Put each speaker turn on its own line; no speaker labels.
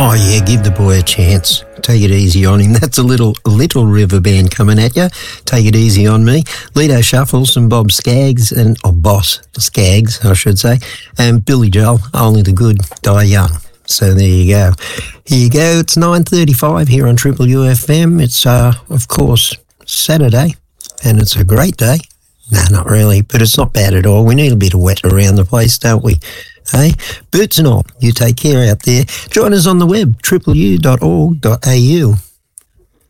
Oh yeah, give the boy a chance. Take it easy on him. That's a little River Band coming at you. Take it easy on me. Lido Shuffles and Bob Skaggs Boss Skaggs, I should say, and Billy Joel. Only the good die young. So there you go. Here you go. It's 9:35 here on Triple UFM. It's of course Saturday, and it's a great day. No, not really, but it's not bad at all. We need a bit of wet around the place, don't we? Hey, boots and all, you take care out there. Join us on the web, tripleu.org.au.